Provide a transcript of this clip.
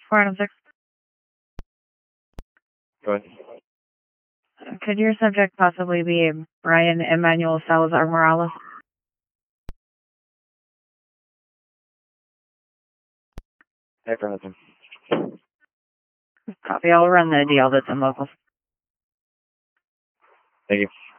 406. Go ahead. Could your subject possibly be Brian Emmanuel Salazar Morales? Affirmative. Copy. I'll run the deal that's in locals. Thank you.